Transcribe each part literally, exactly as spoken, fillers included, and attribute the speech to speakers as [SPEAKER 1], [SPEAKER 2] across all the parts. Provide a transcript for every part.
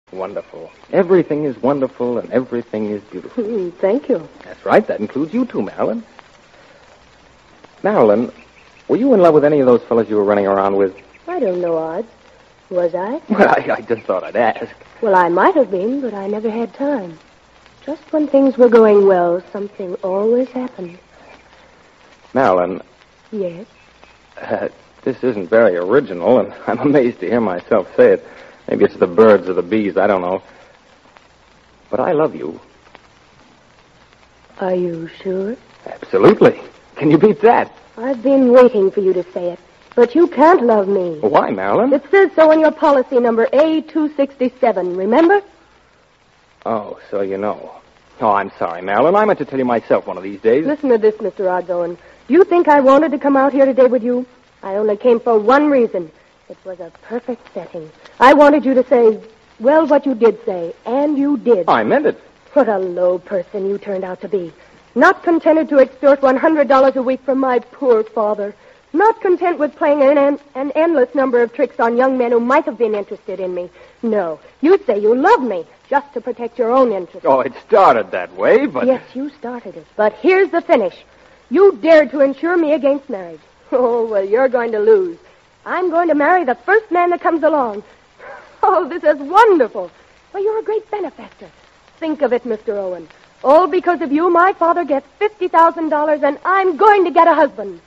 [SPEAKER 1] Wonderful. Everything is wonderful and everything is beautiful.
[SPEAKER 2] Mm, thank you.
[SPEAKER 1] That's right. That includes you too, Marilyn. Marilyn, were you in love with any of those fellas you were running around with?
[SPEAKER 2] I don't know, Odds. Was I?
[SPEAKER 1] Well, I, I just thought I'd ask.
[SPEAKER 2] Well, I might have been, but I never had time. Just when things were going well, something always happened.
[SPEAKER 1] Marilyn.
[SPEAKER 2] Yes?
[SPEAKER 1] Uh, this isn't very original, and I'm amazed to hear myself say it. Maybe it's the birds or the bees, I don't know. But I love you.
[SPEAKER 2] Are you sure?
[SPEAKER 1] Absolutely. Can you beat that?
[SPEAKER 2] I've been waiting for you to say it. But you can't love me.
[SPEAKER 1] Why, Marilyn?
[SPEAKER 2] It says so in your policy number A two sixty-seven, remember?
[SPEAKER 1] Oh, so you know. Oh, I'm sorry, Marilyn. I meant to tell you myself one of these days.
[SPEAKER 2] Listen to this, Mister Odds-Owen. Do you think I wanted to come out here today with you? I only came for one reason. It was a perfect setting. I wanted you to say, well, what you did say, and you did.
[SPEAKER 1] I meant it.
[SPEAKER 2] What a low person you turned out to be. Not contented to extort one hundred dollars a week from my poor father. Not content with playing an, an, an endless number of tricks on young men who might have been interested in me. No, you say you love me just to protect your own interests.
[SPEAKER 1] Oh, it started that way, but...
[SPEAKER 2] Yes, you started it. But here's the finish. You dared to insure me against marriage. Oh, well, you're going to lose. I'm going to marry the first man that comes along. Oh, this is wonderful. Well, you're a great benefactor. Think of it, Mister Owen. All because of you, my father gets fifty thousand dollars, and I'm going to get a husband.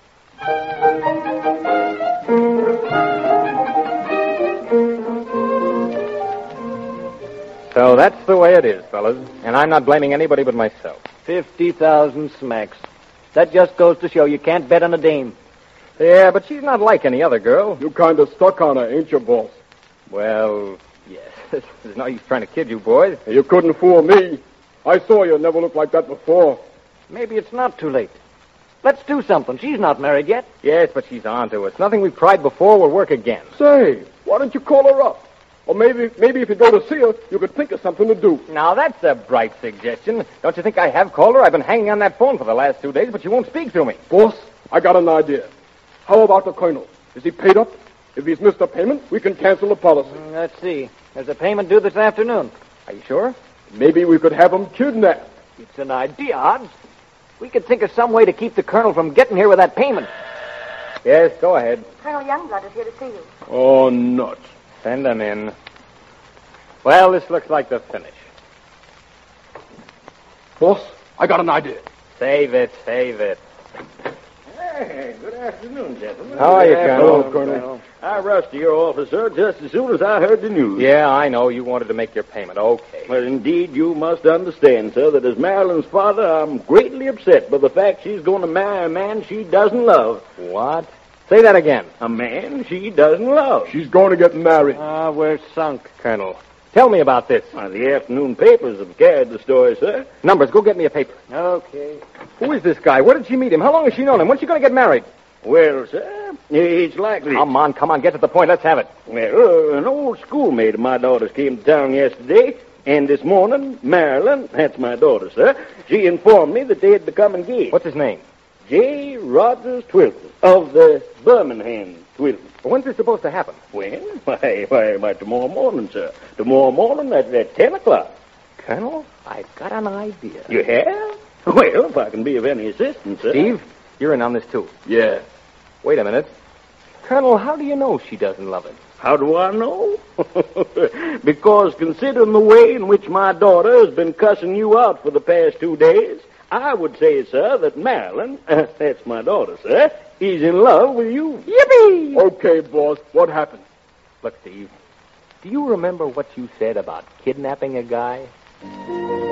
[SPEAKER 1] So that's the way it is, fellas. And I'm not blaming anybody but myself.
[SPEAKER 3] Fifty thousand smacks. That just goes to show you can't bet on a dame.
[SPEAKER 1] Yeah, but she's not like any other girl.
[SPEAKER 4] You kind of stuck on her, ain't you, boss?
[SPEAKER 1] Well, yes. There's no use trying to kid you boys.
[SPEAKER 4] You couldn't fool me. I saw you never looked like that before.
[SPEAKER 3] Maybe it's not too late. Let's do something. She's not married yet.
[SPEAKER 1] Yes, but she's on to us. Nothing we've tried before will work again.
[SPEAKER 4] Say, why don't you call her up? Or maybe maybe if you go to see her, you could think of something to do.
[SPEAKER 1] Now, that's a bright suggestion. Don't you think I have called her? I've been hanging on that phone for the last two days, but she won't speak to me.
[SPEAKER 4] Boss, I got an idea. How about the colonel? Is he paid up? If he's missed a payment, we can cancel the policy.
[SPEAKER 3] Mm, let's see. There's a payment due this afternoon.
[SPEAKER 1] Are you sure?
[SPEAKER 4] Maybe we could have him kidnapped.
[SPEAKER 3] It's an idea, Odds. We could think of some way to keep the colonel from getting here with that payment.
[SPEAKER 1] Yes, go ahead.
[SPEAKER 2] Colonel Youngblood is here to see you.
[SPEAKER 4] Oh, nuts.
[SPEAKER 1] Send them in. Well, this looks like the finish.
[SPEAKER 4] Boss, I got an idea.
[SPEAKER 1] Save it, save it.
[SPEAKER 5] Hey, good afternoon, gentlemen.
[SPEAKER 1] How are you,
[SPEAKER 5] Good
[SPEAKER 1] Colonel?
[SPEAKER 5] afternoon, Colonel? I rushed to your office, sir, just as soon as I heard the news.
[SPEAKER 1] Yeah, I know. You wanted to make your payment. Okay.
[SPEAKER 5] Well, indeed, you must understand, sir, that as Marilyn's father, I'm greatly upset by the fact she's going to marry a man she doesn't love.
[SPEAKER 1] What? Say that again.
[SPEAKER 5] A man she doesn't love.
[SPEAKER 4] She's going to get married.
[SPEAKER 3] Ah, we're sunk.
[SPEAKER 1] Colonel, tell me about this.
[SPEAKER 5] Well, the afternoon papers have carried the story, sir.
[SPEAKER 1] Numbers, go get me a paper.
[SPEAKER 3] Okay.
[SPEAKER 1] Who is this guy? Where did she meet him? How long has she known him? When's she going to get married?
[SPEAKER 5] Well, sir, it's likely.
[SPEAKER 1] Come on, come on, get to the point. Let's have it.
[SPEAKER 5] Well, uh, an old schoolmate of my daughter's came to town yesterday, and this morning, Marilyn, that's my daughter, sir, she informed me that they had become engaged.
[SPEAKER 1] What's his name?
[SPEAKER 5] J. Rogers Twilton, of the Birmingham Twilton.
[SPEAKER 1] When's this supposed to happen?
[SPEAKER 5] When? Why, why, why, tomorrow morning, sir. Tomorrow morning at, at ten o'clock.
[SPEAKER 1] Colonel, I've got an idea.
[SPEAKER 5] You have? Well, if I can be of any assistance, sir.
[SPEAKER 1] Steve, you're in on this, too.
[SPEAKER 4] Yeah.
[SPEAKER 1] Wait a minute. Colonel, how do you know she doesn't love him?
[SPEAKER 5] How do I know? Because considering the way in which my daughter has been cussing you out for the past two days, I would say, sir, that Marilyn, uh, that's my daughter, sir, is in love with you.
[SPEAKER 1] Yippee!
[SPEAKER 4] Okay, boss, what happened?
[SPEAKER 1] Look, Steve, do you remember what you said about kidnapping a guy?